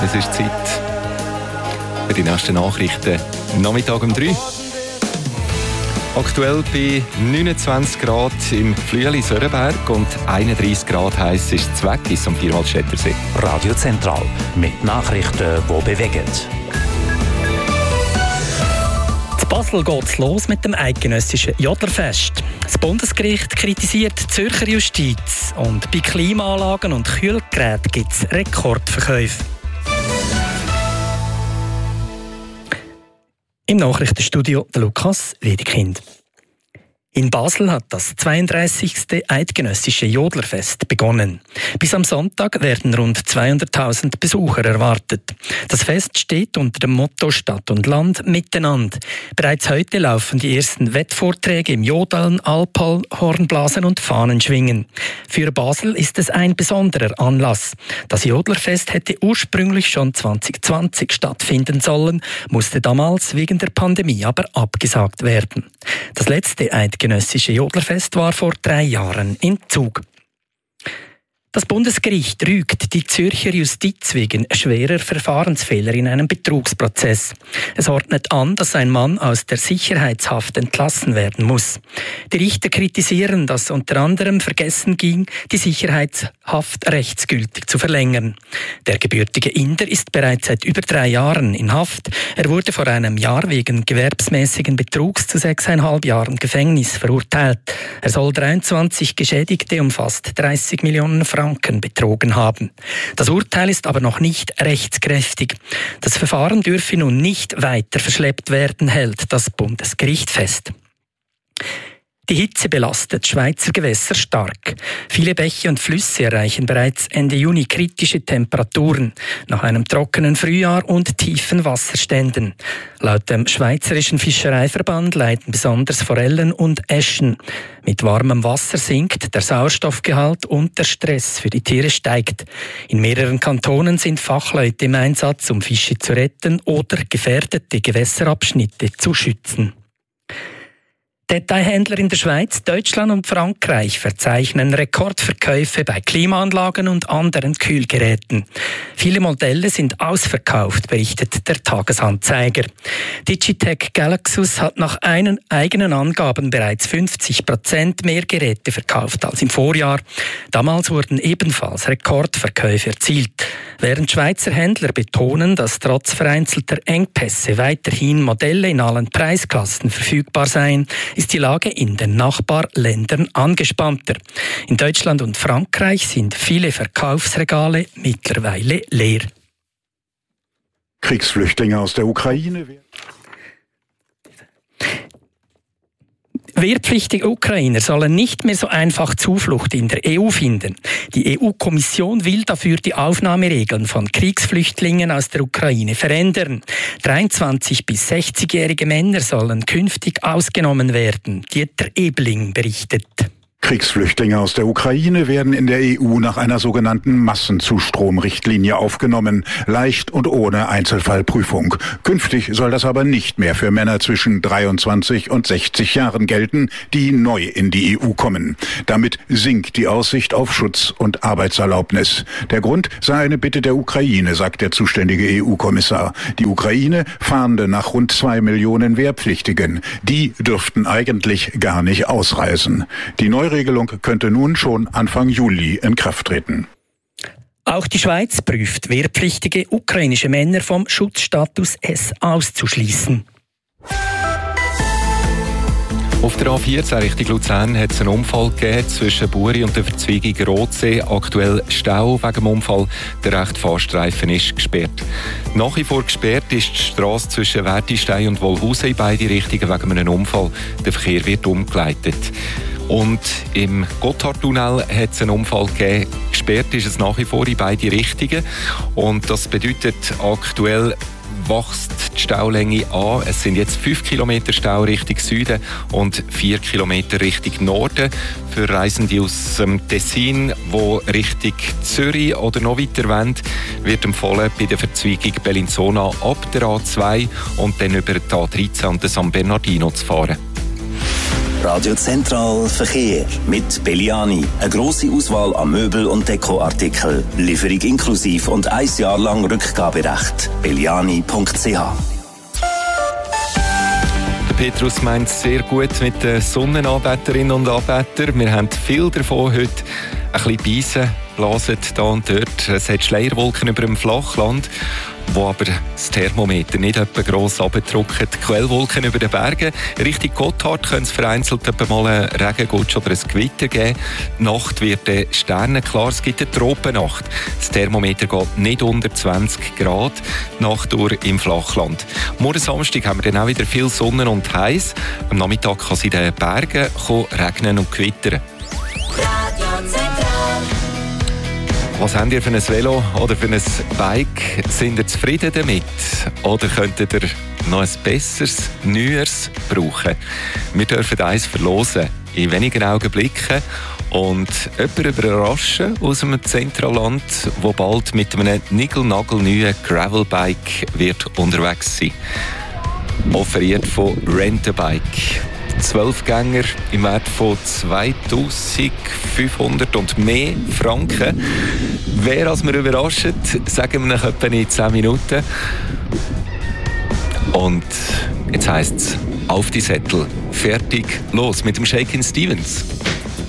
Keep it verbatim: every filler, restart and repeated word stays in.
Es ist Zeit für die nächsten Nachrichten. Nachmittag um drei. Aktuell bei neunundzwanzig Grad im Flüeli-Sörenberg und einunddreissig Grad heiß ist es weg bis zum Vierwaldstättersee. Radio Zentral mit Nachrichten, die bewegen. In Basel geht es los mit dem eidgenössischen Jodlerfest. Das Bundesgericht kritisiert die Zürcher Justiz und bei Klimaanlagen und Kühlgeräten gibt es Rekordverkäufe. Im Nachrichtenstudio der Lukas Wedekind. In Basel hat das zweiunddreissigste eidgenössische Jodlerfest begonnen. Bis am Sonntag werden rund zweihunderttausend Besucher erwartet. Das Fest steht unter dem Motto Stadt und Land miteinander. Bereits heute laufen die ersten Wettvorträge im Jodeln, Alphorn, Hornblasen und Fahnenschwingen. Für Basel ist es ein besonderer Anlass. Das Jodlerfest hätte ursprünglich schon zwanzig zwanzig stattfinden sollen, musste damals wegen der Pandemie aber abgesagt werden. Das letzte eidgenössische Jodlerfest war vor drei Jahren in Zug. Das Bundesgericht rügt die Zürcher Justiz wegen schwerer Verfahrensfehler in einem Betrugsprozess. Es ordnet an, dass ein Mann aus der Sicherheitshaft entlassen werden muss. Die Richter kritisieren, dass unter anderem vergessen ging, die Sicherheitshaft rechtsgültig zu verlängern. Der gebürtige Inder ist bereits seit über drei Jahren in Haft. Er wurde vor einem Jahr wegen gewerbsmäßigen Betrugs zu sechseinhalb Jahren Gefängnis verurteilt. Er soll dreiundzwanzig Geschädigte um fast dreißig Millionen Franken betrogen haben. Das Urteil ist aber noch nicht rechtskräftig. Das Verfahren dürfe nun nicht weiter verschleppt werden, hält das Bundesgericht fest. Die Hitze belastet Schweizer Gewässer stark. Viele Bäche und Flüsse erreichen bereits Ende Juni kritische Temperaturen, nach einem trockenen Frühjahr und tiefen Wasserständen. Laut dem Schweizerischen Fischereiverband leiden besonders Forellen und Äschen. Mit warmem Wasser sinkt der Sauerstoffgehalt und der Stress für die Tiere steigt. In mehreren Kantonen sind Fachleute im Einsatz, um Fische zu retten oder gefährdete Gewässerabschnitte zu schützen. Detailhändler in der Schweiz, Deutschland und Frankreich verzeichnen Rekordverkäufe bei Klimaanlagen und anderen Kühlgeräten. Viele Modelle sind ausverkauft, berichtet der Tagesanzeiger. Digitec Galaxus hat nach einen eigenen Angaben bereits fünfzig Prozent mehr Geräte verkauft als im Vorjahr. Damals wurden ebenfalls Rekordverkäufe erzielt. Während Schweizer Händler betonen, dass trotz vereinzelter Engpässe weiterhin Modelle in allen Preisklassen verfügbar seien, ist die Lage in den Nachbarländern angespannter. In Deutschland und Frankreich sind viele Verkaufsregale mittlerweile leer. Kriegsflüchtlinge aus der Ukraine. Wehrpflichtige Ukrainer sollen nicht mehr so einfach Zuflucht in der E U finden. Die E U-Kommission will dafür die Aufnahmeregeln von Kriegsflüchtlingen aus der Ukraine verändern. dreiundzwanzig- bis sechzigjährige Männer sollen künftig ausgenommen werden. Dieter Ebling berichtet. Kriegsflüchtlinge aus der Ukraine werden in der E U nach einer sogenannten Massenzustromrichtlinie aufgenommen, leicht und ohne Einzelfallprüfung. Künftig soll das aber nicht mehr für Männer zwischen dreiundzwanzig und sechzig Jahren gelten, die neu in die E U kommen. Damit sinkt die Aussicht auf Schutz und Arbeitserlaubnis. Der Grund sei eine Bitte der Ukraine, sagt der zuständige E U-Kommissar. Die Ukraine fahnde nach rund zwei Millionen Wehrpflichtigen. Die dürften eigentlich gar nicht ausreisen. Die neue Regelung könnte nun schon Anfang Juli in Kraft treten. Auch die Schweiz prüft, wehrpflichtige ukrainische Männer vom Schutzstatus S auszuschließen. Auf der A vierzehn Richtung Luzern hat es einen Unfall gegeben zwischen Buri und der Verzweigung Rotsee. Aktuell Stau wegen dem Unfall. Der rechte Fahrstreifen ist gesperrt. Nach wie vor gesperrt ist die Strasse zwischen Wertistein und Wolhausen in beide Richtungen wegen einem Unfall. Der Verkehr wird umgeleitet. Und im Gotthardtunnel hat es einen Unfall gegeben. Gesperrt ist es nach wie vor in beide Richtungen. Und das bedeutet aktuell wächst die Staulänge an. Es sind jetzt fünf Kilometer Stau Richtung Süden und vier Kilometer Richtung Norden. Für Reisende aus dem Tessin, die Richtung Zürich oder noch weiter wollen, wird empfohlen, bei der Verzweigung Bellinzona ab der A zwei und dann über die A dreizehn und den San Bernardino zu fahren. Radio Zentral Verkehr mit Belliani. Eine grosse Auswahl an Möbel- und Dekoartikeln. Lieferung inklusiv und ein Jahr lang Rückgaberecht. belliani punkt c h. Petrus meint es sehr gut mit den Sonnenanbeterinnen und Anbetern. Wir haben viel davon heute. Ein bisschen Beisen blasen da und dort. Es hat Schleierwolken über dem Flachland, wo aber das Thermometer nicht etwa gross runterdrücken. Quellwolken über den Bergen. Richtung Gotthard könnte es vereinzelt etwa mal einen Regengutsch oder ein Gewitter geben. Die Nacht wird sternenklar. Es gibt eine Tropennacht. Das Thermometer geht nicht unter zwanzig Grad. Die Nacht durch im Flachland. Morgen Samstag haben wir dann auch wieder viel Sonne und heiß. Am Nachmittag kann es in den Bergen regnen und gewittern. Was habt ihr für ein Velo oder für ein Bike? Sind ihr zufrieden damit? Oder könntet ihr noch ein besseres, neueres brauchen? Wir dürfen eins verlosen in wenigen Augenblicken und jemanden überraschen aus dem Zentralland, der bald mit einem niegelnagelneuen Gravelbike wird unterwegs sein. Offeriert von Rent-A-Bike. Zwölf Gänger im Wert von zweitausendfünfhundert und mehr Franken. Wer als wir überrascht, sagen wir noch etwa in zehn Minuten. Und jetzt heisst es auf die Sättel. Fertig, los mit dem Shakin' Stevens.